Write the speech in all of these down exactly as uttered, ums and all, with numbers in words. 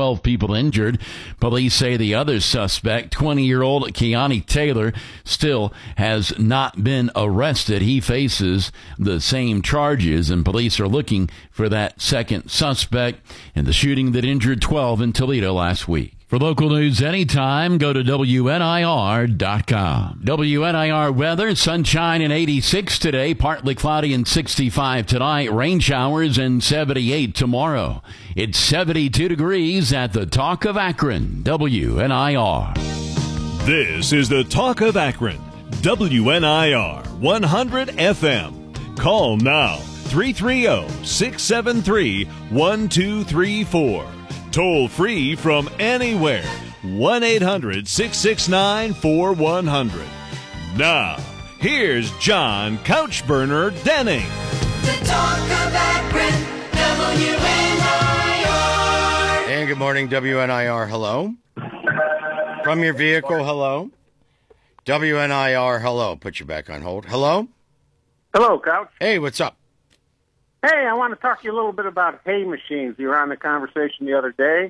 twelve people injured. Police say the other suspect, twenty-year-old Keani Taylor, still has not been arrested. He faces the same charges, and police are looking for that second suspect in the shooting that injured twelve in Toledo last week. For local news anytime, go to W N I R dot com. W N I R weather, sunshine and eighty-six today, partly cloudy and sixty-five tonight, rain showers and seventy-eight tomorrow. It's seventy-two degrees at the Talk of Akron, W N I R. This is the Talk of Akron, W N I R one hundred F M. Call now, three three zero, six seven three, one two three four. Toll free from anywhere, one eight hundred, six six nine, four one zero zero. Now, here's John Couchburner Denning. The Talk of Akron, W N I R. And good morning, W N I R, hello. From your vehicle, hello. W N I R, hello. Put you back on hold. Hello? Hello, Couch. Hey, what's up? Hey, I want to talk to you a little bit about hay machines. You were on the conversation the other day.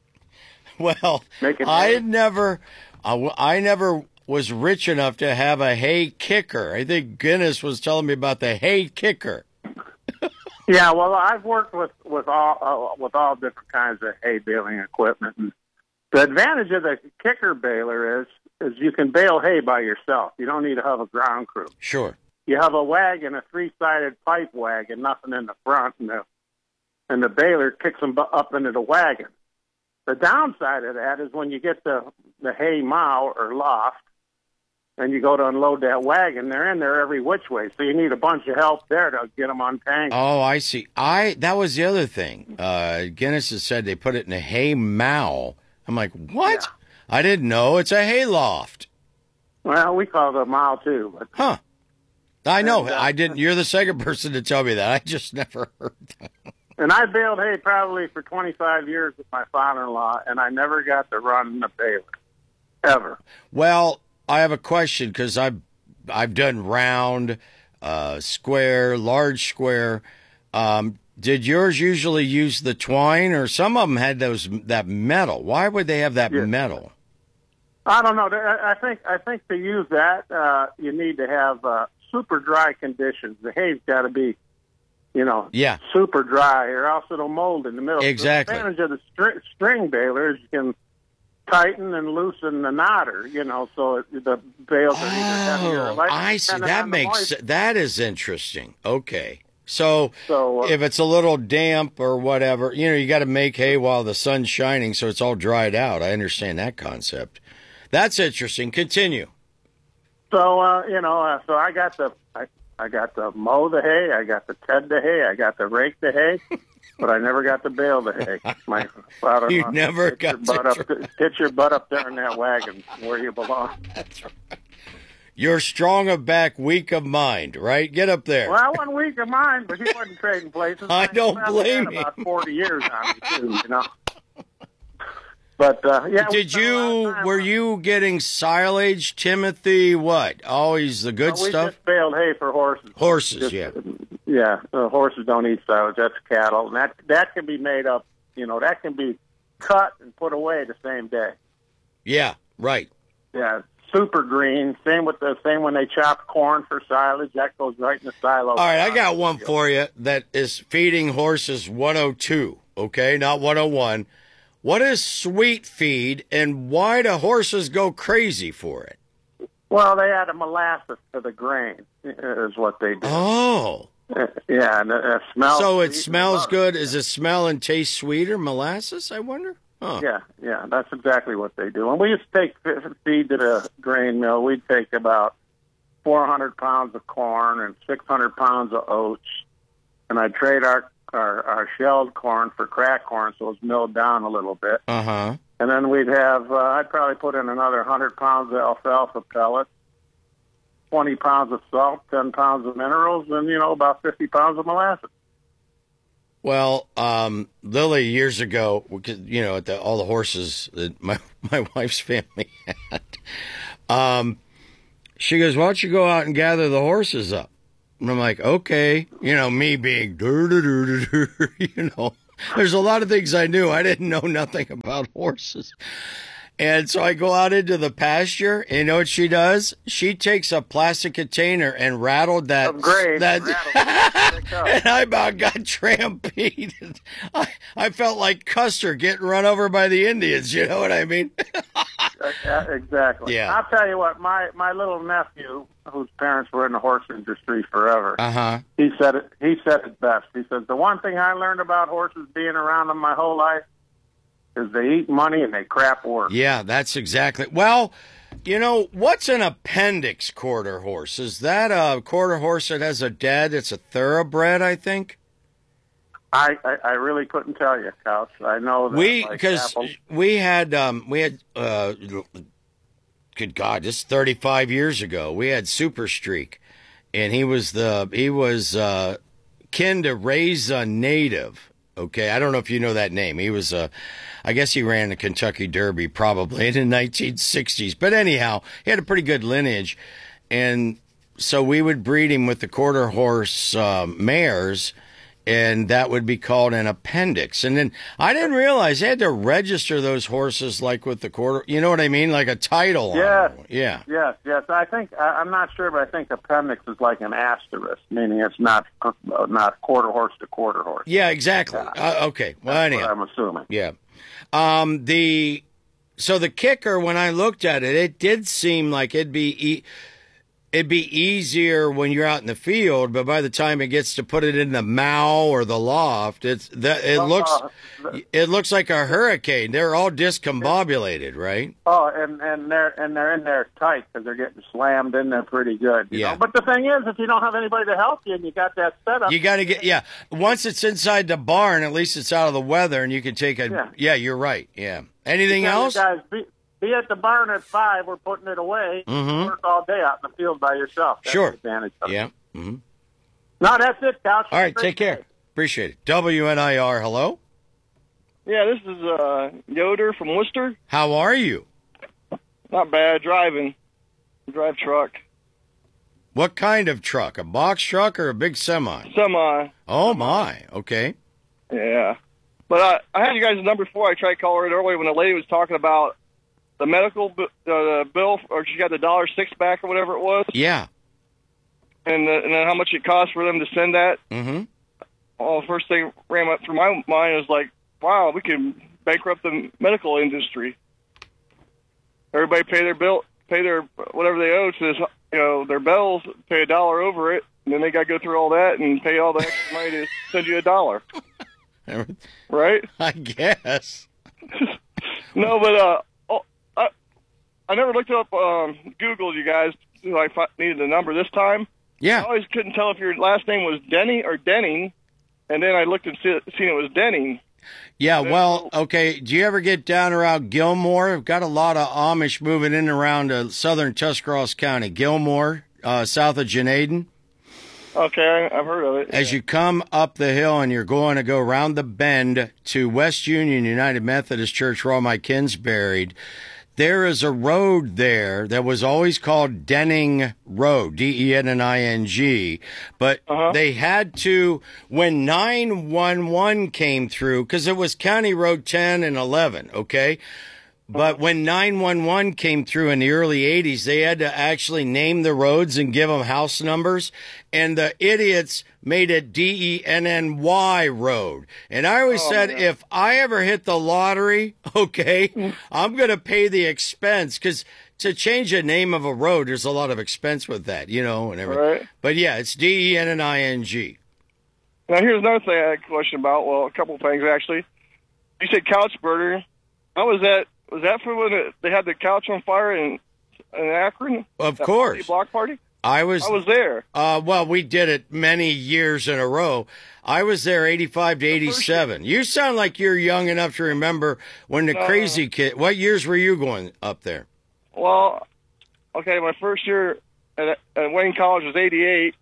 Well, Making I hay. had never, I, I never was rich enough to have a hay kicker. I think Guinness was telling me about the hay kicker. Yeah, well, I've worked with with all uh, with all different kinds of hay baling equipment. And the advantage of the kicker baler is is you can bale hay by yourself. You don't need to have a ground crew. Sure. You have a wagon, a three-sided pipe wagon, nothing in the front, and the and the baler kicks them bu- up into the wagon. The downside of that is when you get the the hay mow or loft, and you go to unload that wagon, they're in there every which way, so you need a bunch of help there to get them untangled. Oh, I see. I That was the other thing. Uh, Guinness has said they put it in a hay mow. I'm like, what? Yeah. I didn't know. It's a hay loft. Well, we call it a mow too. But Huh. I know. And, uh, I didn't. You're the second person to tell me that. I just never heard that. And I baled hay probably for twenty-five years with my father-in-law, and I never got to run the baler, ever. Well, I have a question because I've I've done round, uh, square, large square. Um, did yours usually use the twine, or some of them had those that metal? Why would they have that Yeah. metal? I don't know. I I think I think to use that, uh, you need to have uh, super dry conditions. The hay's got to be, you know, Yeah. super dry, or else it'll mold in the middle. Exactly. The advantage of the string, string baler is you can tighten and loosen the knotter, you know, so it, the bales are either heavier or Oh, lighter. I see. depending That on the makes moisture. that is interesting. Okay. So, So, uh, if it's a little damp or whatever, you know, you got to make hay while the sun's shining so it's all dried out. I understand that concept. That's interesting. Continue. So uh, you know, uh, so I got the I, I got to mow the hay, I got to ted the hay, I got to rake the hay, but I never got to bale the hay. My father, You never get your got butt to up, to, get your butt up there in that wagon where you belong. You're strong of back, weak of mind, right? Get up there. Well, one week of mine, but he wasn't trading places. I don't probably blame had him. About forty years on me too, you know. But uh, yeah, we Did spent a lot you, of time were on- you getting silage, Timothy, what? Always the good Uh, we stuff? just baled hay for horses. Horses, Just- yeah. Yeah, uh, horses don't eat silage. That's cattle, and that that can be made up. You know, that can be cut and put away the same day. Yeah, right. Yeah, super green. Same with the same when they chop corn for silage. That goes right in the silo. All right, I got one for you that is feeding horses one oh two, okay, not one oh one. What is sweet feed, and why do horses go crazy for it? Well, they add a molasses to the grain. Is what they do. Oh, Uh, yeah, and it, it smells. so it sweet and smells love good. Does it smell and taste sweeter? Molasses, I wonder? Huh. Yeah, yeah, that's exactly what they do. And we used to take f- feed to the grain mill. We'd take about four hundred pounds of corn and six hundred pounds of oats, and I'd trade our, our, our shelled corn for cracked corn, so it's milled down a little bit. Uh-huh. And then we'd have, uh, I'd probably put in another one hundred pounds of alfalfa pellets, twenty pounds of salt, ten pounds of minerals, and, you know, about fifty pounds of molasses. Well, um, Lily, years ago, because, you know, at the, all the horses that my, my wife's family had, um, she goes, why don't you go out and gather the horses up? And I'm like, okay, you know, me being, dur, dur, dur, dur, dur, you know, There's a lot of things I knew. I didn't know nothing about horses. And so I go out into the pasture, and you know what she does? She takes a plastic container and rattled that. Of grain, that rattled. and I about got trampeded. I, I felt like Custer getting run over by the Indians. You know what I mean? Yeah, exactly. Yeah. I'll tell you what, my, my little nephew, whose parents were in the horse industry forever, Uh-huh. he said it he said it best. He says, the one thing I learned about horses being around them my whole life is they eat money and they crap work. Yeah, that's exactly. Well, you know, what's an appendix quarter horse? Is that a quarter horse that has a dad that's a thoroughbred, I think? I, I, I really couldn't tell you, Couch. I know that We, like because apples- we had, um, we had, uh, good God, this is thirty-five years ago. We had Super Streak, and he was the, he was, uh, kin to Reza Native. Okay, I don't know if you know that name. He was, uh, I guess he ran the Kentucky Derby probably in the nineteen sixties. But anyhow, he had a pretty good lineage. And so we would breed him with the quarter horse uh, mares, and that would be called an appendix. And then I didn't realize they had to register those horses like with the quarter, you know what I mean? Like a title on Yes. them. Yeah. Yes, yes. I think I, I'm not sure, but I think appendix is like an asterisk, meaning it's not uh, not quarter horse to quarter horse. Yeah, exactly. Uh, okay. Well, That's anyhow. what I'm assuming. Yeah. Um, the so the kicker, when I looked at it, it did seem like it'd be e- it'd be easier when you're out in the field, but by the time it gets to put it in the mow or the loft, it's that it Uh, looks uh, it looks like a hurricane. They're all discombobulated, right? Oh, and and they're and they're in there tight because they're getting slammed in there pretty good. You Yeah. know? But the thing is, if you don't have anybody to help you and you got that setup, You got to get yeah. Once it's inside the barn, at least it's out of the weather, and you can take a yeah. Yeah. You're right. Yeah. Anything you tell else? your guys, be, be at the barn at five. We're putting it away. Mhm. Work all day out in the field by yourself. That's Sure. the advantage of it. Yeah. hmm No, that's it, Couch. All right. Take care. Appreciate it. W N I R. Hello. Yeah, this is uh, Yoder from Worcester. How are you? Not bad. Driving. Drive truck. What kind of truck? A box truck or a big semi? Semi. Oh my. Okay. Yeah. But uh, I had you guys' number before. I tried calling it earlier when the lady was talking about the medical b- uh, bill, or she got the dollar six back or whatever it was, Yeah. and, the, and then how much it cost for them to send that. Mm-hmm. Well, the first thing ran up through my mind was like, wow, we can bankrupt the medical industry. Everybody pay their bill, pay their whatever they owe to this, you know, their bills, pay a dollar over it, and then they got to go through all that and pay all the extra money to send you a dollar, right? I guess. No, but uh, oh, I I never looked up um, Googled you guys. So I fi- needed the number this time. I Yeah. always couldn't tell if your last name was Denny or Denning, and then I looked and see, seen it was Denning. Yeah. Well, okay. Do you ever get down around Gilmore? I've got a lot of Amish moving in around uh, southern Tuscarawas County. Gilmore, uh, south of Janaden. Okay, I, I've heard of it. As yeah. you come up the hill and you're going to go around the bend to West Union United Methodist Church where all my kin's buried, there is a road there that was always called Denning Road, D E N N I N G. But Uh-huh. they had to, when nine one one came through, because it was County Road ten and eleven, okay? But when nine one one came through in the early eighties, they had to actually name the roads and give them house numbers. And the idiots made it D E N N Y Road. And I always Oh, said, man. if I ever hit the lottery, okay, I'm going to pay the expense. Because to change the name of a road, there's a lot of expense with that, you know, and everything. Right. But yeah, it's D E N N I N G. Now, here's another thing I had a question about. Well, a couple things, actually. You said couch burner. How was that? Was that for when it, they had the couch on fire in, in Akron? Of That course. party, block party? I was, I was there. uh, well, we did it many years in a row. I was there eighty-five to eighty-seven. You sound like you're young enough to remember when the Uh, crazy kid, what years were you going up there? Well, okay, my first year at, at Wayne College was eighty-eight,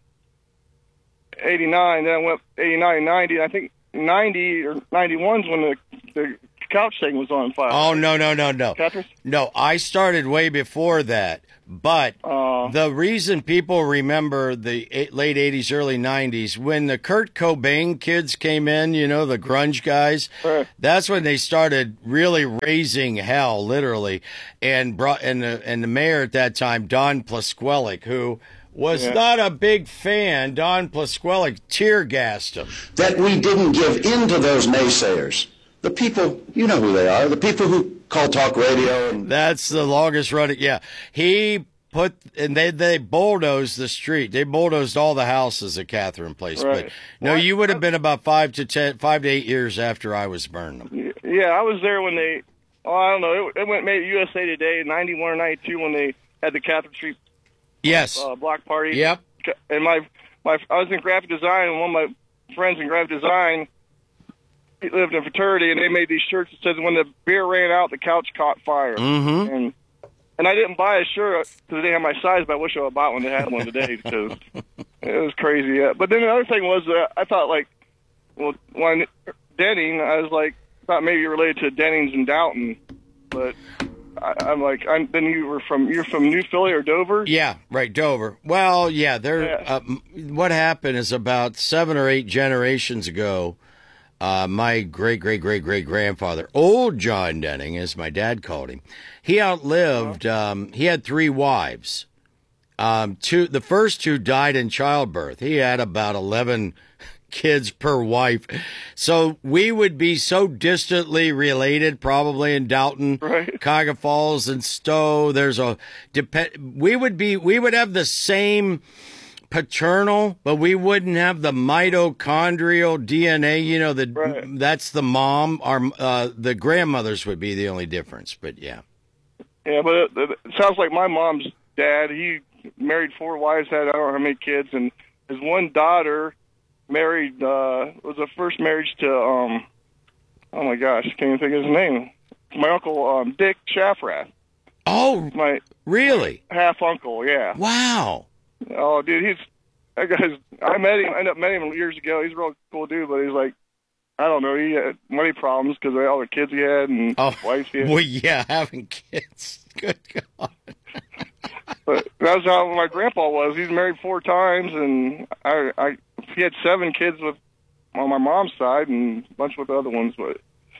eighty-nine. Then I went eighty-nine, ninety. I think ninety or ninety-one is when the, the couch thing was on fire. Oh, no, no, no, no. Catherine's? No, I started way before that. But Uh, the reason people remember the eight, late eighties, early nineties, when the Kurt Cobain kids came in, you know, the grunge guys, Right. that's when they started really raising hell, literally. And brought and the, and the mayor at that time, Don Plasquelik, who was Yeah. not a big fan, Don Plasquelik tear gassed him. That we didn't give in to those naysayers. The people, you know who they are, the people who call talk radio and That's the longest running. Yeah, he put and they they bulldozed the street. They bulldozed all the houses at Catherine Place. Right. But no, you would have been about five to ten, five to eight years after I was burning them. Yeah, I was there when they. Oh, I don't know. It, it went made U S A Today in ninety-one or ninety-two when they had the Catherine Street Yes. uh, block party. Yep. And my my I was in graphic design, and one of my friends in graphic design, he lived in a fraternity, and they made these shirts that said, "When the beer ran out, the couch caught fire." Mm-hmm. And and I didn't buy a shirt because they didn't have my size, but I wish I would have bought one. They had one today because it was crazy. Yeah. But then the other thing was that I thought, like, well, when Denning, I was like, thought maybe you're related to Dennings and Downton, but I, I'm like, I'm, then you were from you're from New Philly or Dover. Yeah, right, Dover. Well, yeah, they're. Yeah. Uh, m- what happened is about seven or eight generations ago, uh, my great great great great grandfather, old John Denning, as my dad called him, he outlived. Um, he had three wives. Um, two. The first two died in childbirth. He had about eleven kids per wife. So we would be so distantly related, probably in Dalton, Right. Cuyahoga Falls, and Stowe. There's a depend. We would be. We would have the same paternal, but we wouldn't have the mitochondrial D N A. You know, the Right. that's the mom. Our uh, the grandmothers would be the only difference. But yeah. Yeah, but it, it sounds like my mom's dad. He married four wives, had I don't know how many kids, and his one daughter married uh was a first marriage to um oh my gosh, can't even think of his name. My uncle um Dick Shafrath. Oh, My really? half uncle, yeah. Wow. Oh dude, he's that guy's I met him I ended up meeting him years ago. He's a real cool dude, but he's like I don't know, he had money problems because of all the kids he had and Oh, wives he had. well, yeah, having kids. Good God. But that's how my grandpa was. He's married four times, and I, I he had seven kids with on my mom's side, and a bunch with the other ones. But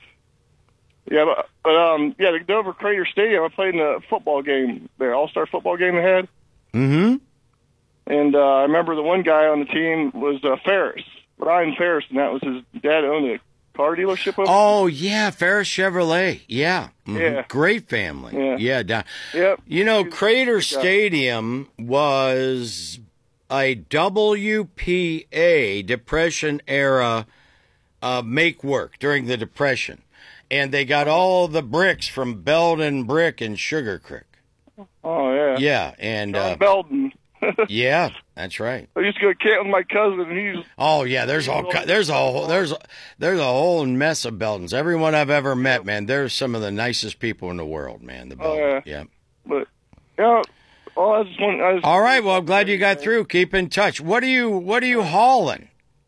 yeah, but, but um, yeah, the Dover Crater Stadium. I played in a football game there, All Star football game they had, Mm-hmm. and uh, I remember the one guy on the team was uh, Ferris, Ryan Ferris, and that was his dad owned a car dealership. Over Oh, yeah, Ferris Chevrolet. Yeah. Mhm. Yeah. Great family. Yeah. Yeah. down- Yep. You know, He's- Crater he's got- Stadium was a W P A Depression era uh, make work during the Depression. And they got all the bricks from Belden Brick and Sugar Creek. Oh yeah. Yeah. And, John uh, Belden. yeah, that's right. I used to go camp with my cousin, and he's Oh yeah, there's all ki- there's a whole there's a, there's a whole mess of Beldens. Everyone I've ever met, man, they're some of the nicest people in the world, man. The Oh, Beldens. yeah. yeah. but yeah. Well, I just want. I just, All right. Well, I'm glad you got through. Keep in touch. What are you What are you hauling?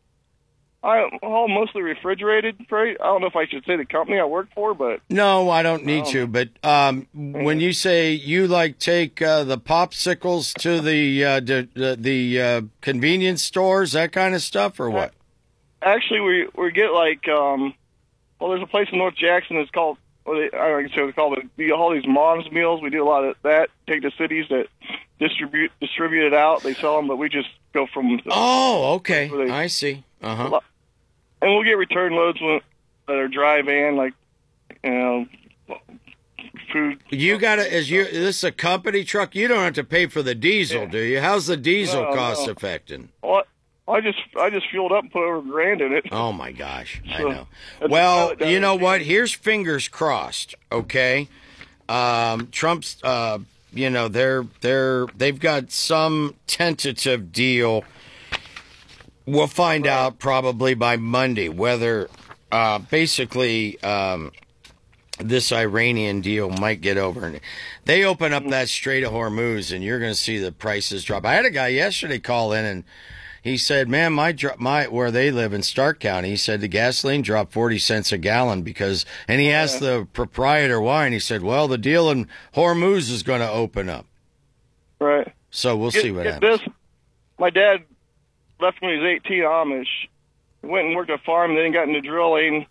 I haul mostly refrigerated freight. I don't know if I should say the company I work for, but No, I don't need Oh. to. But um, when you say you like take uh, the popsicles to the uh, the, the, the uh, convenience stores, that kind of stuff, or what? actually we we get like um, well, there's a place in North Jackson that's called. Well, they, I don't know what it's called. But we haul these mom's meals. We do a lot of that. Take to cities that distribute distribute it out. They sell them, but we just go from. Oh, okay. Where they- I see. Uh huh. And we'll get return loads when, that are dry van, like you know, food. You got to, as you, this is a company truck. You don't have to pay for the diesel, Yeah. do you? How's the diesel No, cost no. affecting? Well, I just I just fueled up and put over a grand in it. Oh my gosh, I So, know. that's Well, about it, you know Donnie. what? Here's fingers crossed. Okay, um, Trump's. Uh, you know they're they're they've got some tentative deal. We'll find out probably by Monday whether, uh, basically, um, this Iranian deal might get over. And they open up that Strait of Hormuz, and you're going to see the prices drop. I had a guy yesterday call in, and He said, "Man, my dro- my where they live in Stark County," he said the gasoline dropped forty cents a gallon because. And he asked the proprietor why, and he said, "Well, the deal in Hormuz is going to open up." Right. So we'll Get, see what get happens. this. My dad left when he was eighteen, Amish. Went and worked a farm, then got into drilling.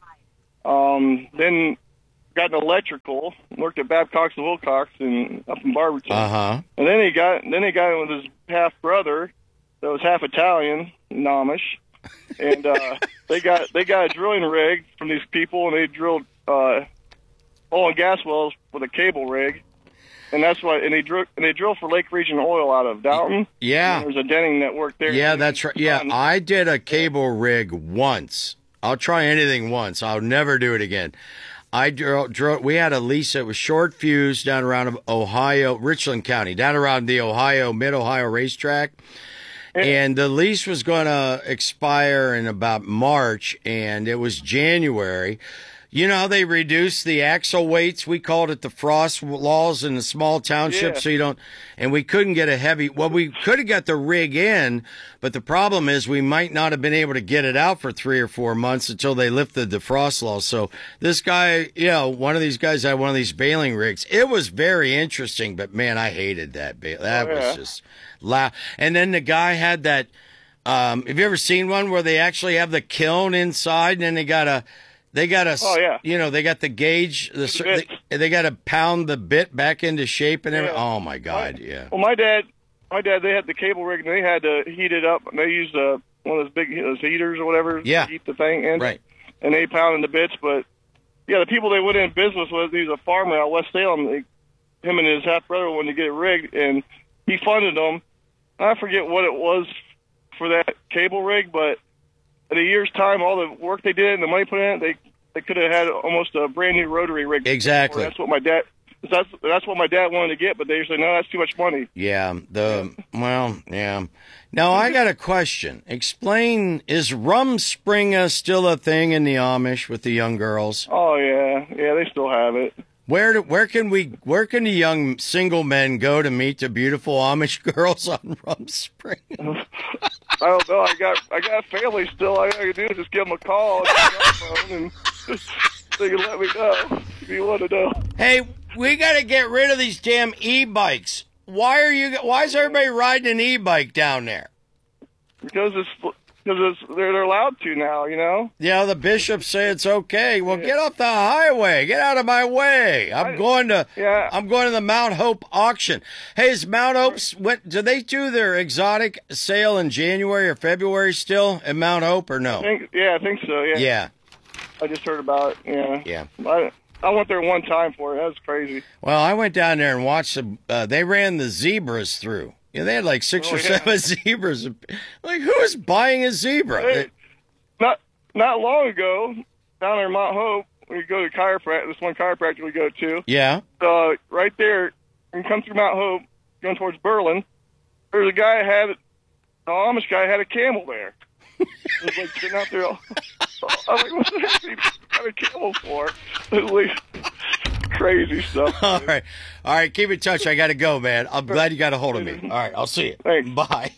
Um, then got into electrical. Worked at Babcock's and Wilcox and up in Barberton. Uh huh. And then he got then he got in with his half brother, that was half Italian, Amish, and uh, they got they got a drilling rig from these people, and they drilled uh, oil and gas wells with a cable rig, and that's why. And they drill and they drill for Lake Region Oil out of Downton. Yeah. And there's a Denning network there. Yeah, that's right. Yeah, I did a cable rig once. I'll try anything once. I'll never do it again. I drove, drove, we had a lease that was short fuse down around Ohio, Richland County, down around the Ohio, mid-Ohio racetrack. And the lease was going to expire in about March, and it was January. You know how they reduced the axle weights? We called it the frost laws in the small townships, Yeah. so you don't. And we couldn't get a heavy. Well, we could have got the rig in, but the problem is we might not have been able to get it out for three or four months until they lifted the frost laws. So this guy, you know, one of these guys had one of these baling rigs. It was very interesting, but man, I hated that. Ba- that Oh, yeah. was just loud. And then the guy had that. Um, have you ever seen one where they actually have the kiln inside, and then they got a. They got to, Oh, yeah. you know, they got the gauge. The, The they, bits. they got to pound the bit back into shape and everything. Yeah. Oh my God, yeah. Well, my dad, my dad, they had the cable rig, and they had to heat it up. And they used uh, one of those big those heaters or whatever Yeah. to heat the thing in. Right. And they pounded the bits. But, yeah, the people they went in business with, he was a farmer out West Salem. They, him and his half-brother wanted to get it rigged, and he funded them. I forget what it was for that cable rig, but in a year's time, all the work they did and the money put in it, they they could have had almost a brand new rotary rig. Exactly. That's what my dad. That's that's what my dad wanted to get, but they said no, that's too much money. Yeah. The well, yeah. Now I got a question. Explain: is Rumspringa still a thing in the Amish with the young girls? Oh yeah, yeah, they still have it. Where do, where can we where can the young single men go to meet the beautiful Amish girls on Rumspringa? I don't know. I got I got family still. All I gotta do is just give them a call on the phone, and they can let me know if you want to know. Hey, we got to get rid of these damn e-bikes. Why are you? Why is everybody riding an e-bike down there? Because it's because it's they're they're allowed to now. You know. Yeah, the bishops say it's okay. Well, get off the highway. Get out of my way. I'm I- going to. yeah. I'm going to the Mount Hope auction. Hey, is Mount Hope's? What do they do their exotic sale in January or February still at Mount Hope or I no? think, yeah, I think so. Yeah. Yeah, I just heard about it. Yeah. yeah. I I went there one time for it. That was crazy. Well, I went down there and watched the. Uh, they ran the zebras through. Yeah, they had like six Oh, or yeah. seven zebras. Like, who is buying a zebra? Hey, not not long ago, down there in Mount Hope, we go to chiropractor. This one chiropractor we go to. Yeah. Uh, right there, when you come through Mount Hope, going towards Berlin, there's a guy had an Amish guy had a camel there. He was like sitting out there. All, I was like, what the heck is he got a camel for? It was like crazy stuff. All right. All right. Keep in touch. I got to go, man. I'm glad you got a hold of me. All right. I'll see you. Thanks. Bye.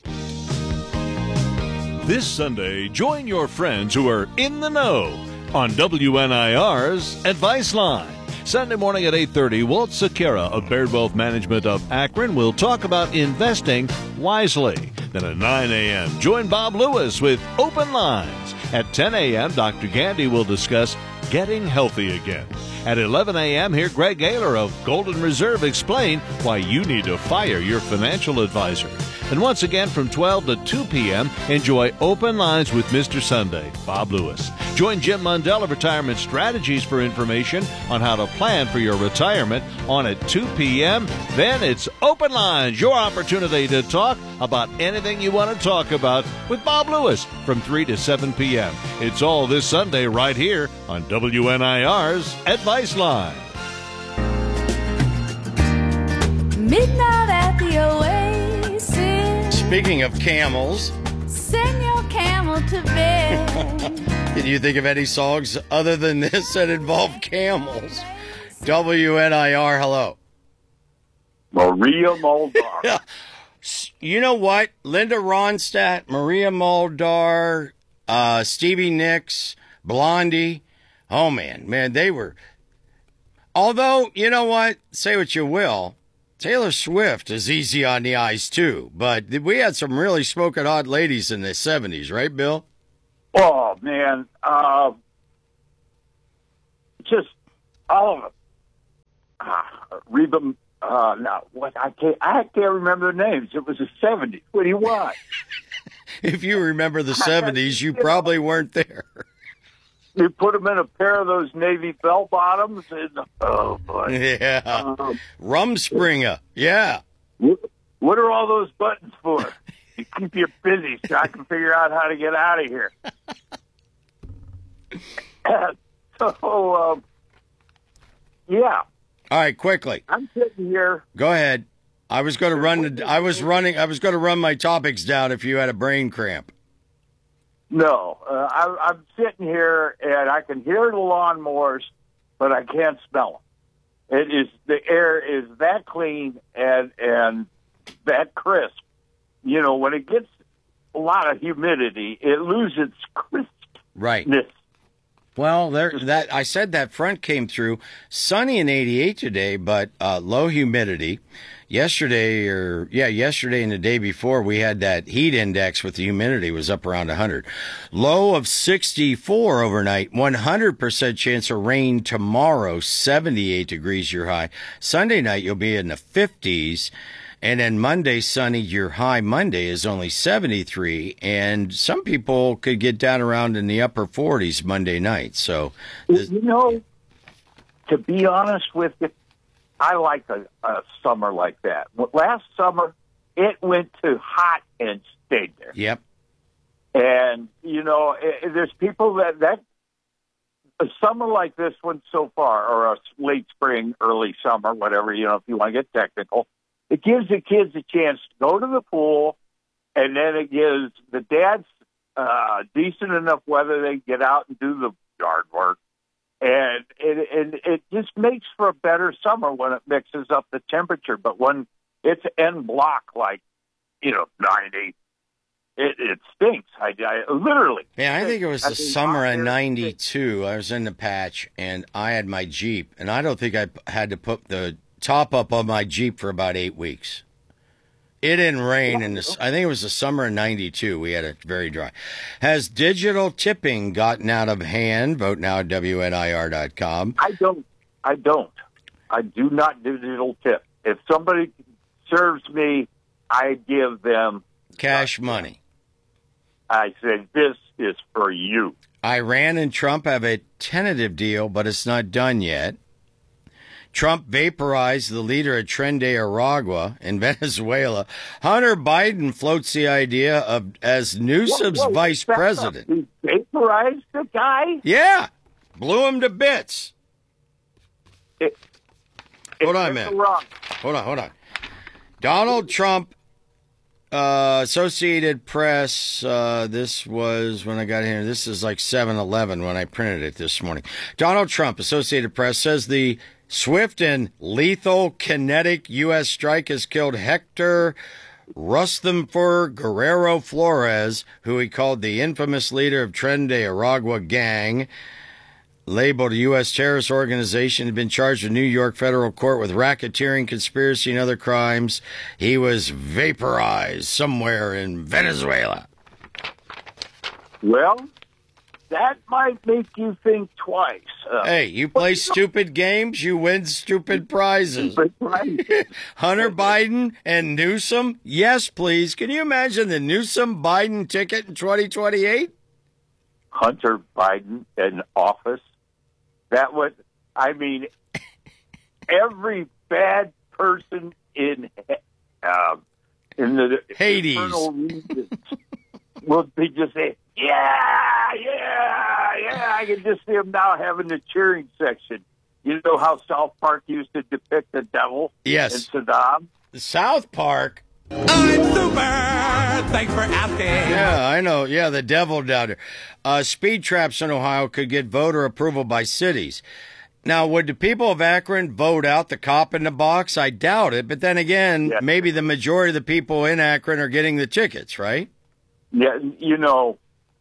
This Sunday, join your friends who are in the know on W N I R's Advice Line. Sunday morning at eight thirty, Walt Sakara of Baird Wealth Management of Akron will talk about investing wisely. Then at nine a.m., join Bob Lewis with Open Lines. At ten a.m., Doctor Gandy will discuss getting healthy again. At eleven a.m., hear Greg Ayler of Golden Reserve explain why you need to fire your financial advisor. And once again from twelve to two p.m., enjoy Open Lines with Mister Sunday, Bob Lewis. Join Jim Mundell of Retirement Strategies for information on how to plan for your retirement on at two p.m. Then it's Open Lines, your opportunity to talk about anything you want to talk about with Bob Lewis from three to seven p.m. It's all this Sunday right here on W N I R's Advice Line. Midnight at the Oasis. Speaking of camels, Send your camel to bed. can you think of any songs other than this that involve camels? W N I R, hello. Maria Muldaur. you know what? Linda Ronstadt, Maria Muldaur, uh, Stevie Nicks, Blondie. Oh, man. Man, they were... Although, you know what? Say what you will. Taylor Swift is easy on the eyes, too. But we had some really smoking hot ladies in the seventies, right, Bill? Oh, man. Uh, just all of them. Ah, Reba, uh, no, what, I can't, I can't remember their names. It was the seventies. What do you want? If you remember the seventies, you probably weren't there. You put them in a pair of those Navy bell bottoms, and oh boy, Yeah. Um, Rumspringa. Yeah. what, what are all those buttons for? To keep you busy, so I can figure out how to get out of here. so, um, yeah, All right, quickly. I'm sitting here. Go ahead. I was going to run the, I was running I was going to run my topics down if you had a brain cramp. No, uh, I, I'm sitting here and I can hear the lawnmowers, but I can't smell them. It is the air is that clean and and that crisp. You know, when it gets a lot of humidity, it loses its crispness. Right. Well, there that I said that front came through. Sunny and eighty-eight today, but uh, low humidity. Yesterday, or yeah, yesterday and the day before, we had that heat index with the humidity was up around one hundred. Low of sixty-four overnight. one hundred percent chance of rain tomorrow. seventy-eight degrees your high. Sunday night you'll be in the fifties. And then Monday, sunny, your high Monday is only seventy-three, and some people could get down around in the upper forties Monday night. So, this, You know, to be honest with you, I like a, a summer like that. Last summer, it went to hot and stayed there. yep, And, you know, it, there's people that, that a summer like this one so far, or a late spring, early summer, whatever, you know, if you want to get technical, it gives the kids a chance to go to the pool, and then it gives the dads uh, decent enough weather they can get out and do the yard work. And it, it, it just makes for a better summer when it mixes up the temperature. But when it's en bloc, like, you know, ninety, it, it stinks. I, I literally. yeah, I think it was I the think summer out of there, ninety-two. I was in the patch, and I had my Jeep, and I don't think I had to put the top up on my Jeep for about eight weeks. It didn't rain in this. I think it was the summer of ninety-two. We had it very dry. Has digital tipping gotten out of hand? Vote now at W N I R dot com. I don't. I don't. I do not do digital tip. If somebody serves me, I give them Cash money. I said, this is for you. Iran and Trump have a tentative deal, but it's not done yet. Trump vaporized the leader of Tren de Aragua in Venezuela. Hunter Biden floats the idea of as Newsom's Whoa, whoa, vice back up. president. He vaporized the guy? Yeah, blew him to bits. It, Hold it on, took man. the wrong- Hold on, hold on. Donald Trump, uh, Associated Press, uh, this was when I got here. This is like seven eleven when I printed it this morning. Donald Trump, Associated Press, says the swift and lethal kinetic U S strike has killed Hector Rusthamfur Guerrero Flores, who he called the infamous leader of Tren de Aragua gang. Labeled a U S terrorist organization, had been charged in New York federal court with racketeering, conspiracy, and other crimes. He was vaporized somewhere in Venezuela. Well, that might make you think twice. Uh, Hey, you play stupid games, you win stupid prizes. but right. Hunter Biden and Newsom? Yes, please. Can you imagine the Newsom-Biden ticket in twenty twenty-eight? Hunter Biden in office. That would, I mean, every bad person in uh, in the Hades. eternal regions would be just saying, yeah, yeah, yeah. I can just see them now having the cheering section. You know how South Park used to depict the devil? Yes. And Saddam? South Park? I'm super. Thanks for asking. Yeah, I know. Yeah, the devil down there. Uh, speed traps in Ohio could get voter approval by cities. Now, would the people of Akron vote out the cop in the box? I doubt it. But then again, Yeah. maybe the majority of the people in Akron are getting the tickets, right? Yeah, you know,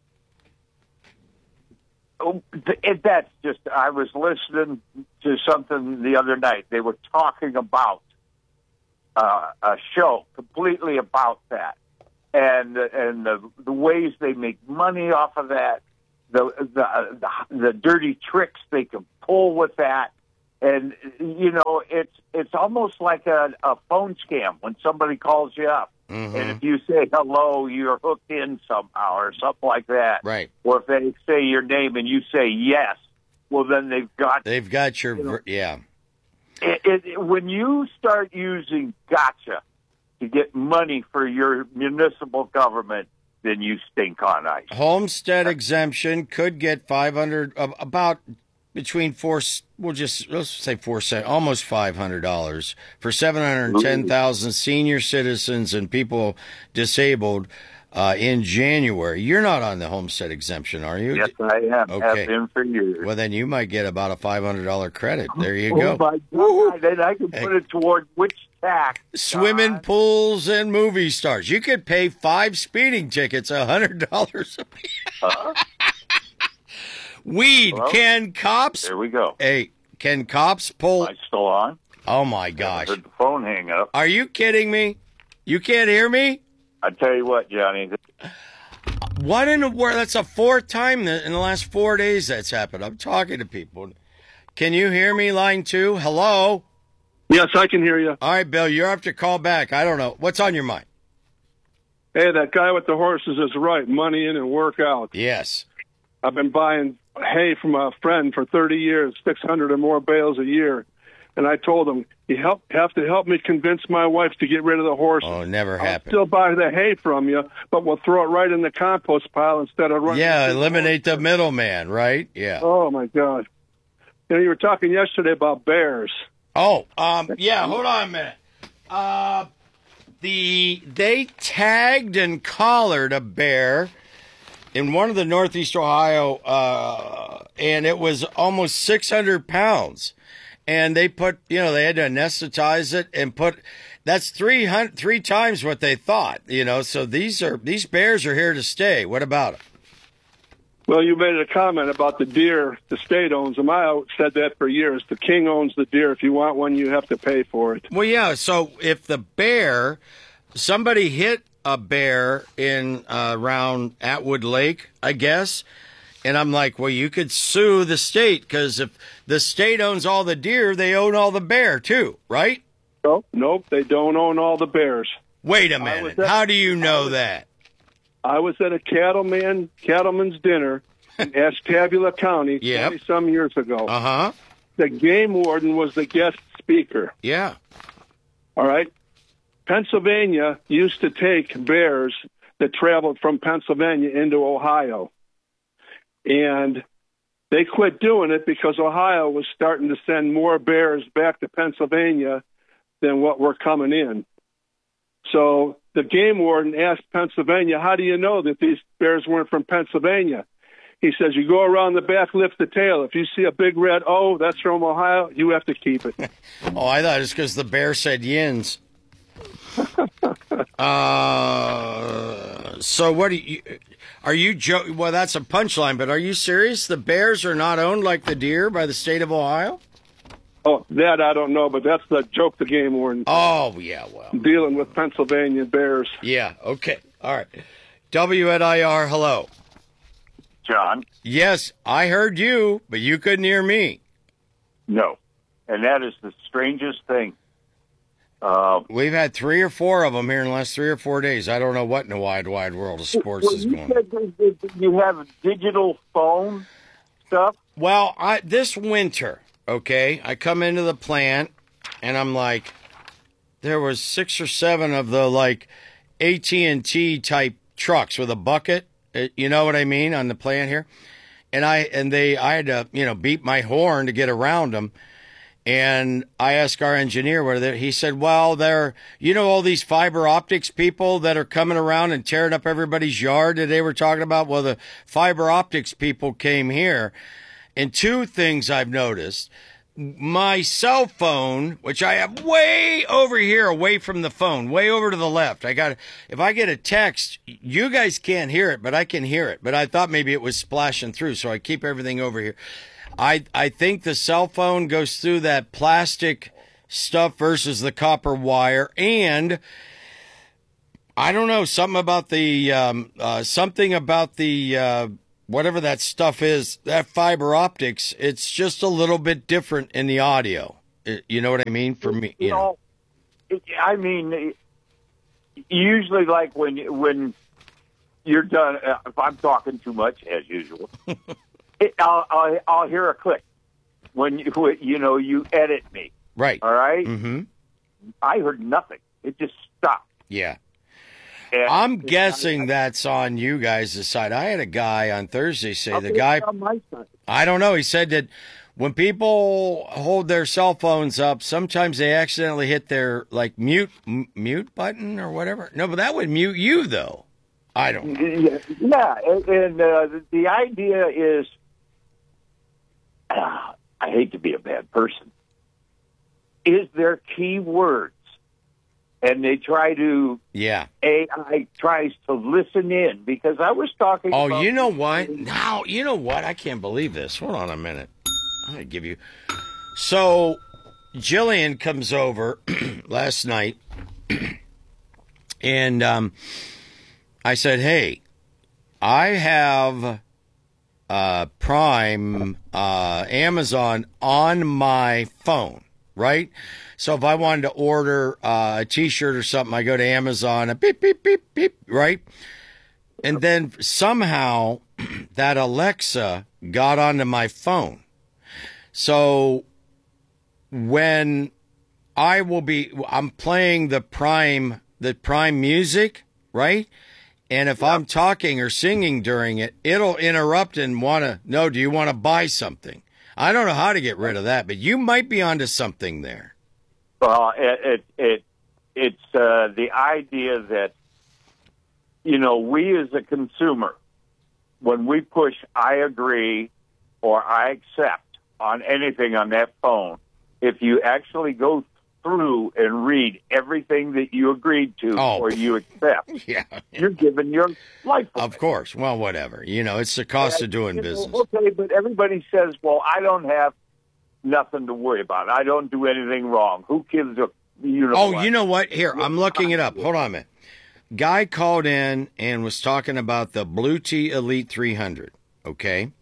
oh, it, that's just, I was listening to something the other night. They were talking about uh, a show completely about that. And and the, the ways they make money off of that, the, the the the dirty tricks they can pull with that, and you know it's it's almost like a, a phone scam when somebody calls you up, Mhm. and if you say hello, you're hooked in somehow or something like that, Right. or if they say your name and you say yes, well then they've got They've got your, You know, ver- yeah. it, it, when you start using gotcha to get money for your municipal government, then you stink on ice. Homestead exemption could get five hundred, uh, about between four, we'll just, let's say four cent, almost five hundred dollars for seven hundred ten thousand senior citizens and people disabled uh, in January. You're not on the homestead exemption, are you? Yes, I am. Okay. Have been for years. Well, then you might get about a five hundred dollars credit. There you Oh, go. my God. Then I can put it toward which tax? Swimming Don? pools and movie stars. You could pay five speeding tickets a hundred dollars a piece. Uh, Weed. Well, Can cops? there we go. Hey, can cops pull? Am I still on? Oh my gosh! I heard the phone hang up. Are you kidding me? You can't hear me? I tell you what, Johnny. What in the world? That's the fourth time that in the last four days that's happened. I'm talking to people. Can you hear me? Line two. Hello. Yes, I can hear you. All right, Bill. You have to call back. I don't know what's on your mind. Hey, that guy with the horses is right. Money in and work out. Yes. I've been buying hay from a friend for thirty years, six hundred or more bales a year. And I told him, you help, have to help me convince my wife to get rid of the horses. Oh, never I'll happened. still buy the hay from you, but we'll throw it right in the compost pile instead of running. Yeah, eliminate the middleman, right? Yeah. Oh, my God. You know, you were talking yesterday about bears. Oh, um, yeah, hold on a minute. Uh, the they tagged and collared a bear in one of the Northeast Ohio, uh, and it was almost six hundred pounds. And they put, you know, they had to anesthetize it and put, that's three hundred, three times what they thought, you know. So these are, these bears are here to stay. What about them? Well, you made a comment about the deer. The state owns them. I said that for years. The king owns the deer. If you want one, you have to pay for it. Well, yeah. So if the bear, somebody hit a bear in uh, around Atwood Lake, I guess, and I'm like, well, you could sue the state because if the state owns all the deer, they own all the bear too, right? Nope, nope. They don't own all the bears. Wait a I was minute. at- How do you know I was- that? I was at a cattleman cattleman's dinner in Ashtabula County Yep. twenty some years ago. Uh huh. The game warden was the guest speaker. Yeah. All right. Pennsylvania used to take bears that traveled from Pennsylvania into Ohio. And they quit doing it because Ohio was starting to send more bears back to Pennsylvania than what were coming in. So the game warden asked Pennsylvania, how do you know that these bears weren't from Pennsylvania? He says, you go around the back, lift the tail. If you see a big red O, that's from Ohio, you have to keep it. Oh, I thought it's because the bear said yins. uh, so what do you, are you joking? Well, that's a punchline, but are you serious? The bears are not owned like the deer by the state of Ohio? Oh, that I don't know, but that's the joke the game warden. Oh, yeah, well. Dealing with Pennsylvania bears. Yeah, okay. All right. W N I R, hello. John? Yes, I heard you, but you couldn't hear me. No. And that is the strangest thing. Uh, We've had three or four of them here in the last three or four days. I don't know what in the wide, wide world of sports well, is you going on. said that- that you have digital phone stuff? Well, I this winter, okay, I come into the plant and I'm like, there was six or seven of the like A T and T type trucks with a bucket. uh, You know what I mean on the plant here, and I and they I had to you know beat my horn to get around them. And I asked our engineer whether he said, well, they're, you know, all these fiber optics people that are coming around and tearing up everybody's yard that they were talking about. Well, the fiber optics people came here. And two things I've noticed, my cell phone, which I have way over here, away from the phone, way over to the left. I got, if I get a text, you guys can't hear it, but I can hear it. But I thought maybe it was splashing through, so I keep everything over here. I I think the cell phone goes through that plastic stuff versus the copper wire, and I don't know, something about the um, uh, something about the uh, whatever that stuff is, that fiber optics. It's just a little bit different in the audio. It, you know what I mean? For me, you, you know. know, it, I mean, usually, like when when you're done, uh, if I'm talking too much, as usual, it, I'll, I'll I'll hear a click when you when, you know you edit me. Right. All right? Mm-hmm. I heard nothing. It just stopped. Yeah. And I'm guessing that's on you guys' side. I had a guy on Thursday say the Okay, guy, on my side. I don't know, he said that when people hold their cell phones up, sometimes they accidentally hit their like mute m- mute button or whatever. No, but that would mute you though. I don't know. Yeah, yeah, and, and uh, the, the idea is, uh, I hate to be a bad person, is there key words, and they try to, Yeah. A I tries to listen in, because I was talking Oh, about... you know what? Now, you know what? I can't believe this. Hold on a minute. I'm going to give you... So, Jillian comes over last night, and um, I said, hey, I have uh, Prime, uh, Amazon on my phone, right? So if I wanted to order uh, a T-shirt or something, I go to Amazon, a beep, beep, beep, beep, right? And then somehow that Alexa got onto my phone. So when I will be, I'm playing the Prime, the Prime music, right? And if I'm talking or singing during it, it'll interrupt and want to know, do you want to buy something? I don't know how to get rid of that, but you might be onto something there. Well, it, it, it it's uh, the idea that, you know, we as a consumer, when we push I agree or I accept on anything on that phone, if you actually go through and read everything that you agreed to Oh. or you accept, Yeah. you're giving your life away. Of course. Well, whatever. You know, it's the cost of doing You know, business. Okay, but everybody says, well, I don't have nothing to worry about. I don't do anything wrong. Who gives a, you know Oh, what? you know what? Here, I'm looking it up. Hold on a minute. Guy called in and was talking about the Blue Tea Elite three hundred, okay?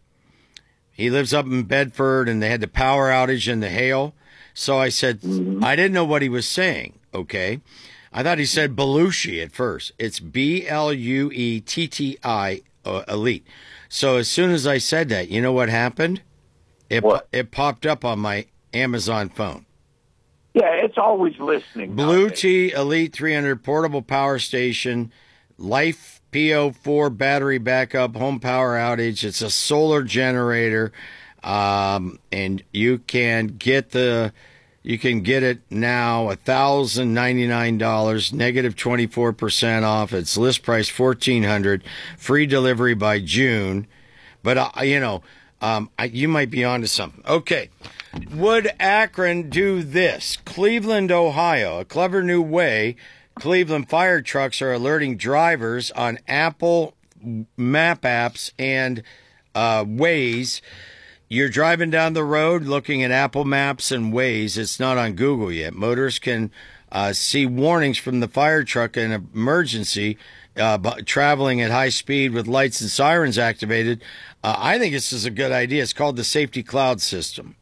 He lives up in Bedford, and they had the power outage and the hail. So I said, Mm-hmm. I didn't know what he was saying, okay? I thought he said Belushi at first. It's B L U E T T I uh, Elite. So as soon as I said that, you know what happened? It, What? it popped up on my Amazon phone. Yeah, it's always listening. Blue nowadays. Tea Elite three hundred portable power station, Life P O four battery backup, home power outage. It's a solar generator, um, and you can get the you can get it now a thousand ninety nine dollars, negative twenty four percent off. Its list price fourteen hundred, free delivery by June. But uh, you know, um, I, you might be onto something. Okay. Would Akron do this? Cleveland, Ohio, a clever new way. Cleveland fire trucks are alerting drivers on Apple map apps and uh, Waze. You're driving down the road looking at Apple Maps and Waze. It's not on Google yet. Motorists can uh, see warnings from the fire truck in an emergency, uh, bu- traveling at high speed with lights and sirens activated. Uh, I think this is a good idea. It's called the Safety Cloud System.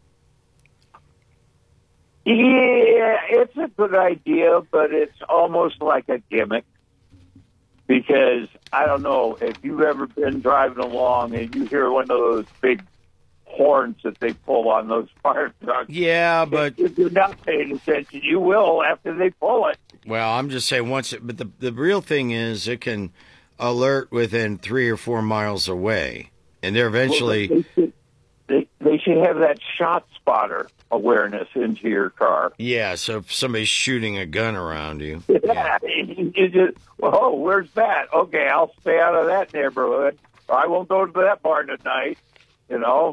Yeah, it's a good idea, but it's almost like a gimmick. Because, I don't know, if you've ever been driving along and you hear one of those big horns that they pull on those fire trucks. Yeah, but if you're not paying attention, you will after they pull it. well, I'm just saying once. It, but the the real thing is, it can alert within three or four miles away, and they're eventually. Well, they, should, they, they should have that shot spotter awareness into your car. Yeah, so if somebody's shooting a gun around you. Yeah, you just, oh, where's that? Okay, I'll stay out of that neighborhood. Or I won't go to that bar tonight. You know,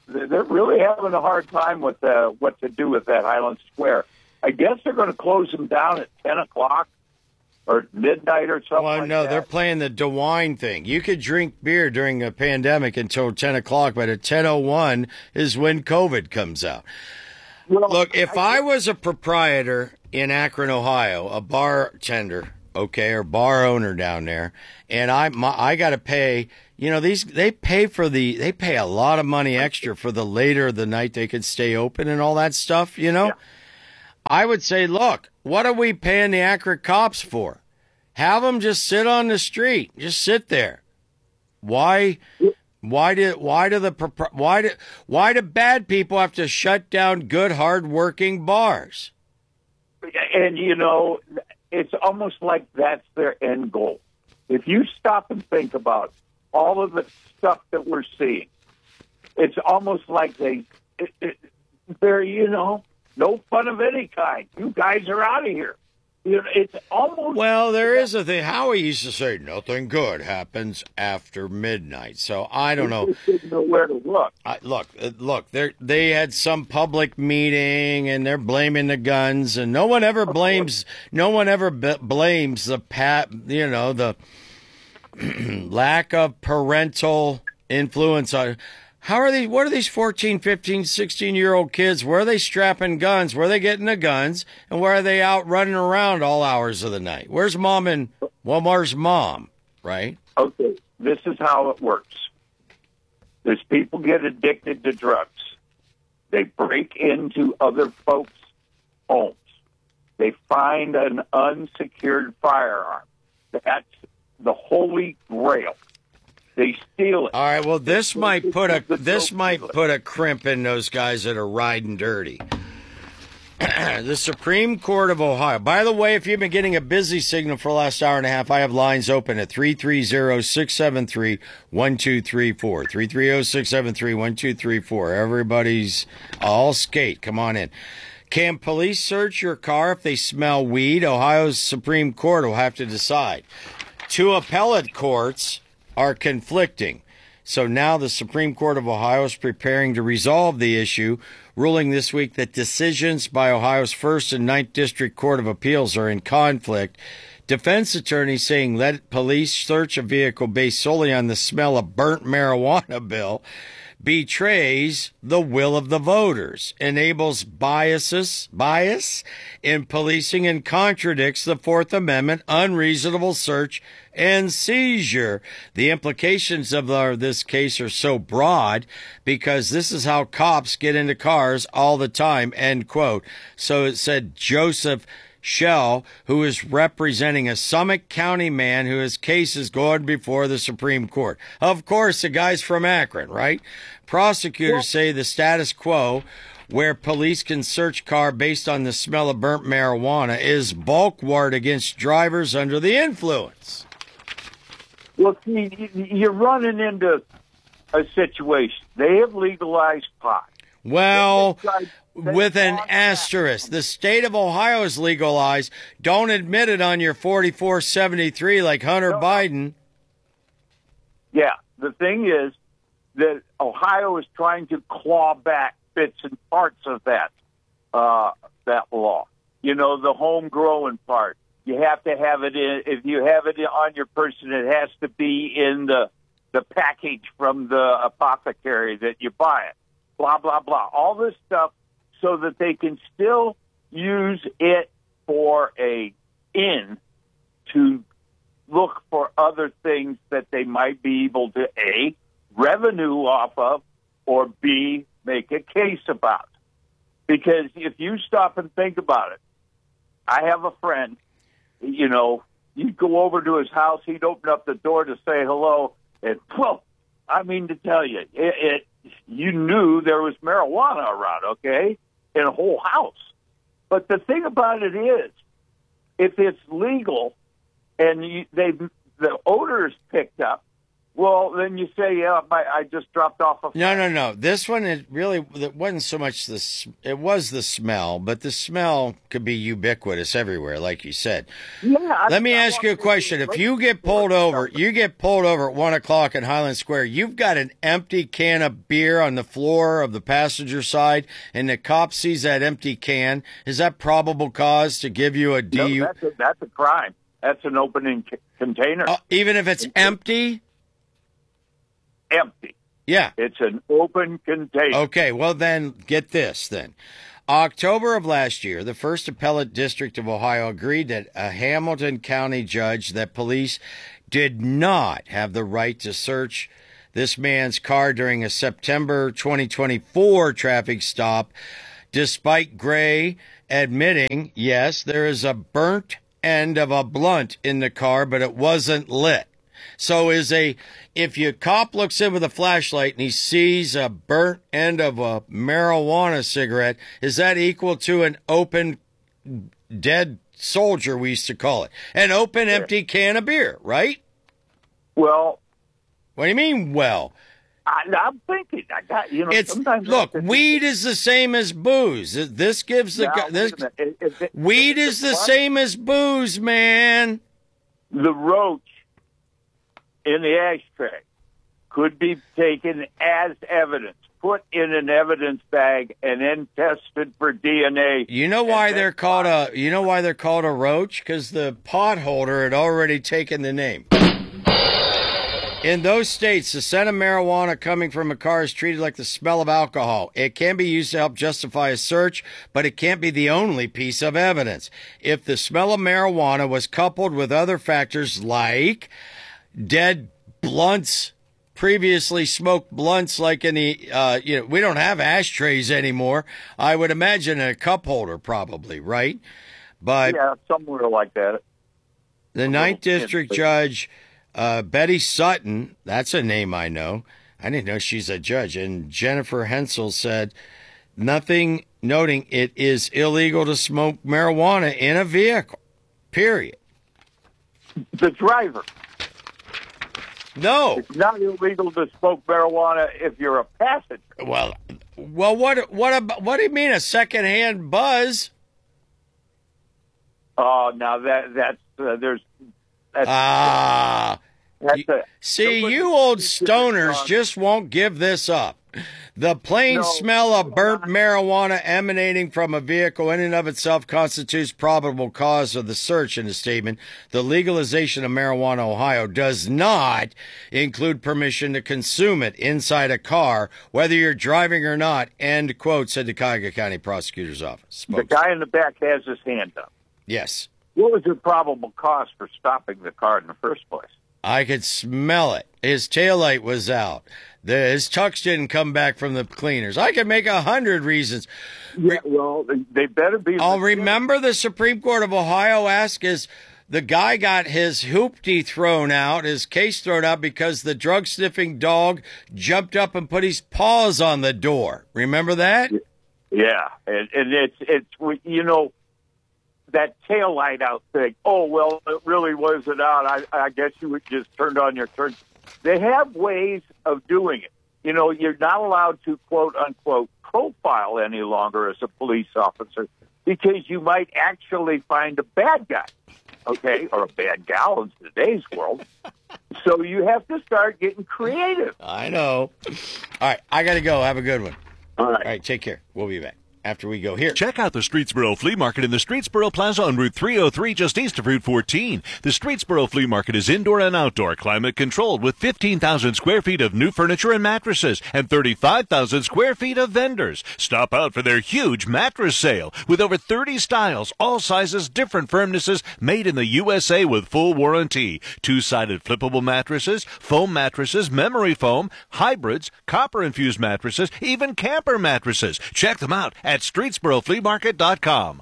they're really having a hard time with uh, what to do with that Highland Square. I guess they're going to close them down at ten o'clock or midnight or something. Well, like no, that. they're playing the DeWine thing. You could drink beer during a pandemic until ten o'clock, but at ten oh one is when COVID comes out. Well, Look, if I, I was a proprietor in Akron, Ohio, a bartender, okay, or bar owner down there, and I my, I got to pay, you know, these they pay for the they pay a lot of money extra for the later the night they could stay open and all that stuff, you know. Yeah. I would say, look, what are we paying the Akron cops for? Have them just sit on the street, just sit there. Why? Why do why do the why do why do bad people have to shut down good, hard-working bars? And you know, it's almost like that's their end goal. If you stop and think about all of the stuff that we're seeing, it's almost like they it, it, they're you know. No fun of any kind. You guys are out of here. You know, it's almost... Well, there is a thing. Howie used to say, nothing good happens after midnight. So I don't know. Didn't know where to look. I, look, uh, look. They they had some public meeting, and they're blaming the guns, and no one ever blames. No one ever b- blames the pat. You know, the lack of parental influence on. How are these, what are these fourteen, fifteen, sixteen-year-old kids? Where are they strapping guns? Where are they getting the guns? And where are they out running around all hours of the night? Where's mom and, well, where's mom, right? Okay, this is how it works. There's people get addicted to drugs. They break into other folks' homes. They find an unsecured firearm. That's the holy grail. They steal it. All right. Well, this might put a this might put a crimp in those guys that are riding dirty. The Supreme Court of Ohio. By the way, if you've been getting a busy signal for the last hour and a half, I have lines open at three three zero, six seven three, one two three four. three three zero, six seven three, one two three four. Everybody's all skate. Come on in. Can police search your car if they smell weed? Ohio's Supreme Court will have to decide. Two appellate courts are conflicting. So now the Supreme Court of Ohio is preparing to resolve the issue, ruling this week that decisions by Ohio's First and Ninth District Court of Appeals are in conflict. Defense attorneys saying let police search a vehicle based solely on the smell of burnt marijuana bill betrays the will of the voters, enables biases, bias in policing, and contradicts the Fourth Amendment unreasonable search and seizure. The implications of the, this case are so broad because this is how cops get into cars all the time, end quote. So it said Joseph Shell, who is representing a Summit County man who has cases going before the Supreme Court. Of course, the guy's from Akron, right? Prosecutors say the status quo, where police can search car based on the smell of burnt marijuana, is bulk warrant against drivers under the influence. Well, see, you're running into a situation. They have legalized pot. Well, with an asterisk. The state of Ohio is legalized. Don't admit it on your forty-four seventy-three like Hunter No. Biden. Yeah, the thing is that Ohio is trying to claw back bits and parts of that uh, that law. You know, the home growing part. You have to have it in. If you have it on your person, it has to be in the the package from the apothecary that you buy it. Blah blah blah. All this stuff, so that they can still use it for a in to look for other things that they might be able to A, revenue off of, or B, make a case about. Because if you stop and think about it, I have a friend, you know, you'd go over to his house, he'd open up the door to say hello, and, well, I mean to tell you, it, it you knew there was marijuana around, okay, in a whole house. But the thing about it is, if it's legal and you, they the odor is picked up, Well, then you say, yeah, my, I just dropped off a... No, no, no. This one, it really it wasn't so much the... s- It was the smell, but the smell could be ubiquitous everywhere, like you said. Yeah. I- Let me I ask want you a to question. be If you get pulled over, you get pulled over at one o'clock in Highland Square, you've got an empty can of beer on the floor of the passenger side, and the cop sees that empty can. Is that probable cause to give you a D U? No, that's, a, that's a crime. That's an opening c- container. Uh, even if it's empty? Empty. Yeah. It's an open container. Okay, well then, get this then. October of last year, the First Appellate District of Ohio agreed that a Hamilton County judge that police did not have the right to search this man's car during a September twenty twenty-four traffic stop, despite Gray admitting, yes, there is a burnt end of a blunt in the car, but it wasn't lit. So is a, if your cop looks in with a flashlight and he sees a burnt end of a marijuana cigarette, is that equal to an open dead soldier, we used to call it? An open empty can of beer, right? Well, what do you mean, well? I, I'm thinking, I got, you know, It's, sometimes... look, weed is the same as booze. This gives the, Now, gu- this, wait a minute. If it- weed if is the it's same as booze, man. The roach in the ashtray could be taken as evidence, put in an evidence bag, and then tested for D N A. You know why they're called a, you know why they're called a roach? Because the pot holder had already taken the name. In those states, the scent of marijuana coming from a car is treated like the smell of alcohol. It can be used to help justify a search, but it can't be the only piece of evidence. If the smell of marijuana was coupled with other factors like dead blunts, previously smoked blunts, like in the, uh, you know, we don't have ashtrays anymore. I would imagine a cup holder probably, right? But Yeah, somewhere like that. the Ninth District Judge, uh, Betty Sutton, that's a name I know. I didn't know she's a judge. And Jennifer Hensel said, nothing noting it is illegal to smoke marijuana in a vehicle, period. The driver. No. It's not illegal to smoke marijuana if you're a passenger. Well, well, what, what, about, what do you mean a secondhand buzz? Oh, now that that's uh, there's that's, Ah, that's you- a, see, somebody- you old stoners just won't give this up. The plain No. smell of burnt marijuana emanating from a vehicle in and of itself constitutes probable cause of the search. In a statement, the legalization of marijuana in Ohio does not include permission to consume it inside a car, whether you're driving or not, end quote, said the Cuyahoga County Prosecutor's Office. the guy in the back has his hand up. Yes. What was the probable cause for stopping the car in the first place? I could smell it. His taillight was out. The, his tux didn't come back from the cleaners. I could make a hundred reasons. Yeah, well, they- they better be. I'll remember the Supreme Court of Ohio asked is the guy got his hoopty thrown out, his case thrown out because the drug sniffing dog jumped up and put his paws on the door. Remember that? Yeah, and, and it's it's you know that tail light out thing. Oh well, it really wasn't out. I I guess you would just turned on your turn. They have ways of doing it. You know, you're not allowed to quote unquote profile any longer as a police officer because you might actually find a bad guy, okay, or a bad gal in today's world. So you have to start getting creative. I know. All right, I got to go. Have a good one. All right. All right, take care. We'll be back after we go here. Check out the Streetsboro Flea Market in the Streetsboro Plaza on Route three oh three, just east of Route fourteen. The Streetsboro Flea Market is indoor and outdoor, climate controlled, with fifteen thousand square feet of new furniture and mattresses and thirty-five thousand square feet of vendors. Stop out for their huge mattress sale with over thirty styles, all sizes, different firmnesses, made in the U S A with full warranty. Two-sided flippable mattresses, foam mattresses, memory foam, hybrids, copper-infused mattresses, even camper mattresses. Check them out at streetsboro flea market dot com.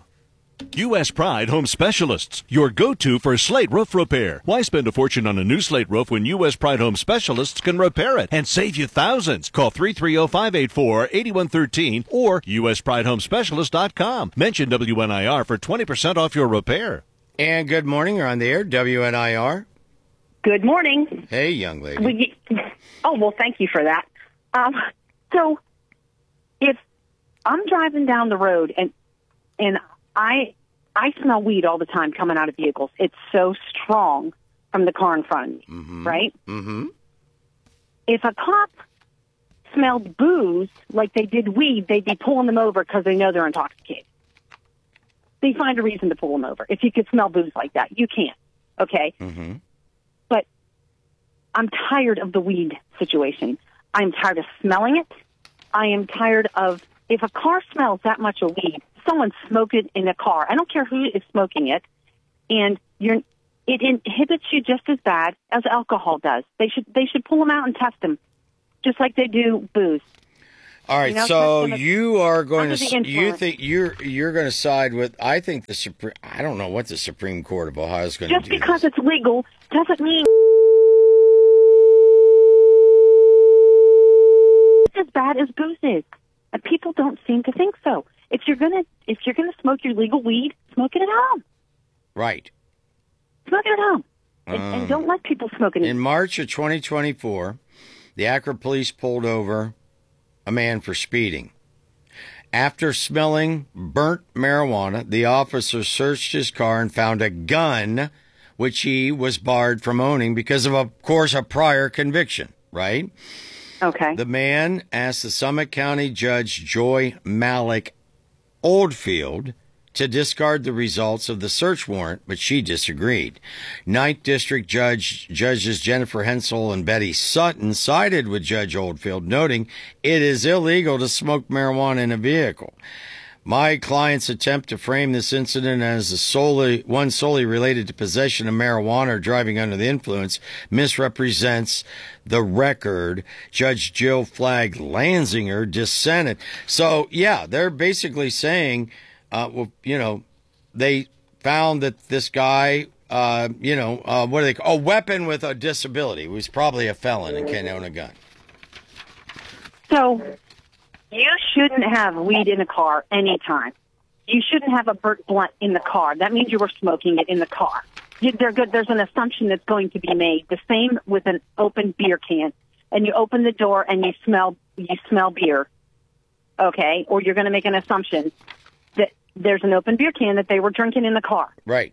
U S Pride Home Specialists, your go-to for slate roof repair. Why spend a fortune on a new slate roof when U S Pride Home Specialists can repair it and save you thousands? Call three three zero, five eight four, eight one one three or U S pride home specialist dot com. Mention W N I R for twenty percent off your repair. And good morning. You're on the air, W N I R. Good morning. Hey, young lady. We, oh, well, thank you for that. Um, so if I'm driving down the road and and I I smell weed all the time coming out of vehicles. It's so strong from the car in front of me, mm-hmm. right? Mm-hmm. If a cop smelled booze like they did weed, they'd be pulling them over because they know they're intoxicated. They find a reason to pull them over. If you could smell booze like that, you can't. Okay? Mm-hmm. But I'm tired of the weed situation. I'm tired of smelling it. I am tired of, if a car smells that much of weed, someone smoked it in a car. I don't care who is smoking it. And you're, it inhibits you just as bad as alcohol does. They should, they should pull them out and test them, just like they do booze. All right, You know, so that's- you are going under to the you influence. think you're you're going to side with? I think the Supreme. I don't know what the Supreme Court of Ohio is going to Just do. because it's legal doesn't mean it's as bad as booze is. And people don't seem to think so. If you're gonna if you're gonna smoke your legal weed, smoke it at home. Right. Smoke it at home. And, Um, and don't let people smoke it In March of twenty twenty-four, the Akron police pulled over a man for speeding. After smelling burnt marijuana, the officer searched his car and found a gun, which he was barred from owning because of, of course, a prior conviction, right? Okay. The man asked the Summit County Judge Joy Malik Oldfield to discard the results of the search warrant, but she disagreed. Ninth District Judge Judges Jennifer Hensel and Betty Sutton sided with Judge Oldfield, noting it is illegal to smoke marijuana in a vehicle. My client's attempt to frame this incident as a solely one solely related to possession of marijuana or driving under the influence misrepresents the record. Judge Jill Flagg Lanzinger dissented. So, yeah, they're basically saying, uh, well, you know, they found that this guy, uh, you know, uh, what do they call a weapon with a disability. He was probably a felon and can't own a gun. So you shouldn't have weed in a car anytime. You shouldn't have a burnt blunt in the car. That means you were smoking it in the car. You, they're good. There's an assumption that's going to be made. The same with an open beer can, and you open the door and you smell you smell beer, okay? Or you're going to make an assumption that there's an open beer can that they were drinking in the car. Right.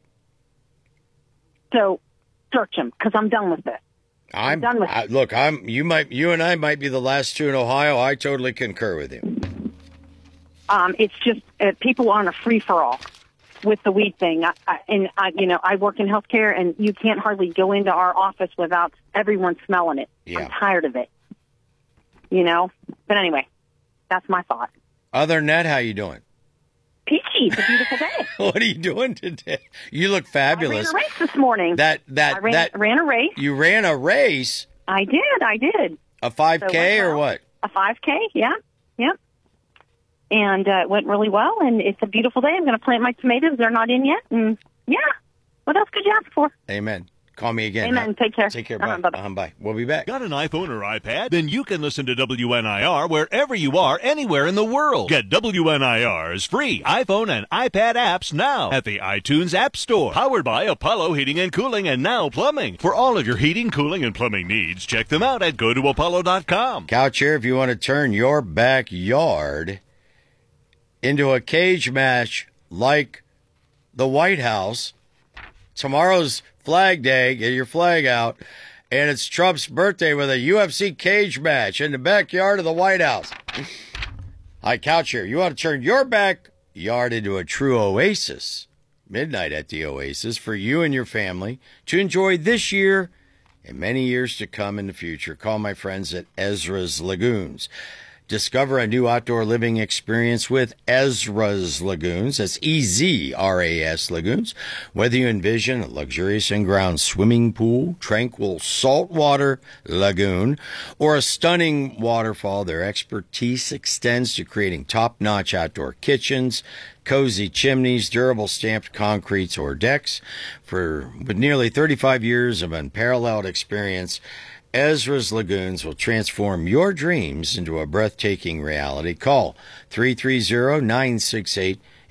So search them because I'm done with this. I'm, done with I, look, I'm you might you and I might be the last two in Ohio. I totally concur with you. Um, it's just uh, people are on a free for all with the weed thing. I, I, and I, you know, I work in healthcare, and you can't hardly go into our office without everyone smelling it. Yeah. I'm tired of it. You know. But anyway, that's my thought. Other than that, how you doing? Peachy, it's a beautiful day. What are you doing today? You look fabulous. I ran a race this morning. That that I ran, that ran a race. You ran a race, I did. I did. a five So it K went or well. what? A five K, yeah, yep. And uh, it went really well, and it's a beautiful day. I'm going to plant my tomatoes. They're not in yet, and yeah. What else could you ask for? Amen. Call me again. Amen. huh? Take care. Take care. Uh-huh, Bye. bye-bye. Uh-huh, bye. We'll be back. Got an iPhone or iPad? Then you can listen to W N I R wherever you are, anywhere in the world. Get W N I R's free iPhone and iPad apps now at the iTunes App Store. Powered by Apollo Heating and Cooling and Now Plumbing. For all of your heating, cooling, and plumbing needs, check them out at go to apollo dot com. Couch here if you want to turn your backyard into a cage match like the White House. Tomorrow's Flag Day. Get your flag out. And it's Trump's birthday with a U F C cage match in the backyard of the White House. Hi, Couch here. You want to turn your backyard into a true oasis. Midnight at the Oasis for you and your family to enjoy this year and many years to come in the future. Call my friends at Ezra's Lagoons. Discover a new outdoor living experience with Ezra's Lagoons. That's E Z R A S Lagoons. Whether you envision a luxurious in-ground swimming pool, tranquil saltwater lagoon, or a stunning waterfall, their expertise extends to creating top-notch outdoor kitchens, cozy chimneys, durable stamped concretes, or decks. For with nearly thirty-five years of unparalleled experience, Ezra's Lagoons will transform your dreams into a breathtaking reality. Call three three zero, nine six eight,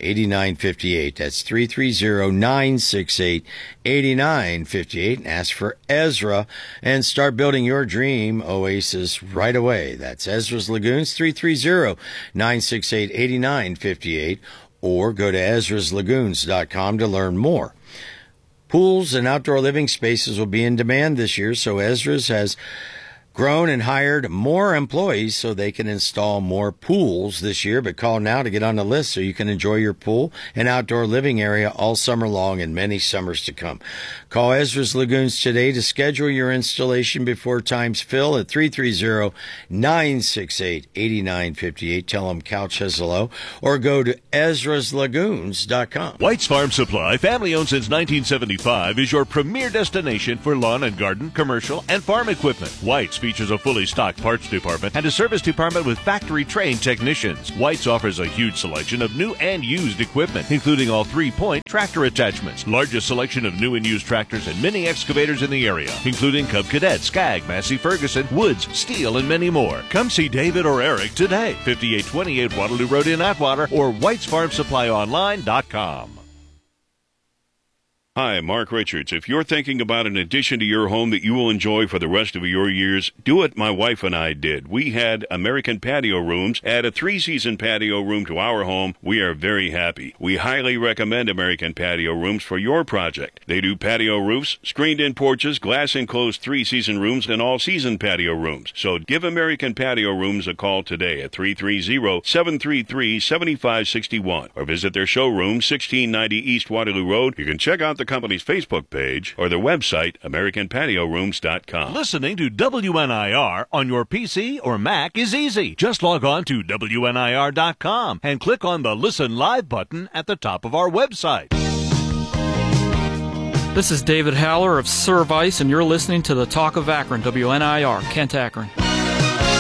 eight nine five eight. That's three three zero, nine six eight, eight nine five eight. And ask for Ezra and start building your dream oasis right away. That's Ezra's Lagoons, three three zero, nine six eight, eight nine five eight. Or go to ezras lagoons dot com to learn more. Pools and outdoor living spaces will be in demand this year, so Ezra's has grown and hired more employees so they can install more pools this year. But call now to get on the list so you can enjoy your pool and outdoor living area all summer long and many summers to come. Call Ezra's Lagoons today to schedule your installation before times fill at three three zero, nine six eight, eight nine five eight. Tell them Couch says hello, or go to ezras lagoons dot com. White's Farm Supply, family owned since nineteen seventy-five, is your premier destination for lawn and garden, commercial, and farm equipment. White's features a fully stocked parts department and a service department with factory-trained technicians. White's offers a huge selection of new and used equipment, including all three-point tractor attachments, largest selection of new and used tractors and mini excavators in the area, including Cub Cadet, Skag, Massey Ferguson, Woods, Steel, and many more. Come see David or Eric today, fifty-eight twenty-eight Waterloo Road in Atwater, or whites farm supply online dot com. Hi, Mark Richards. If you're thinking about an addition to your home that you will enjoy for the rest of your years, do what my wife and I did. We had American Patio Rooms, add a three-season patio room to our home. We are very happy. We highly recommend American Patio Rooms for your project. They do patio roofs, screened-in porches, glass-enclosed three-season rooms, and all-season patio rooms. So give American Patio Rooms a call today at three three zero, seven three three, seven five six one or visit their showroom, sixteen ninety East Waterloo Road. You can check out the company's Facebook page or their website, american patio rooms dot com. Listening to W N I R on your P C or Mac is easy. Just log on to W N I R dot com and click on the Listen Live button at the top of our website. This is David Haller of Service, and you're listening to the Talk of Akron, W N I R, Kent, Akron.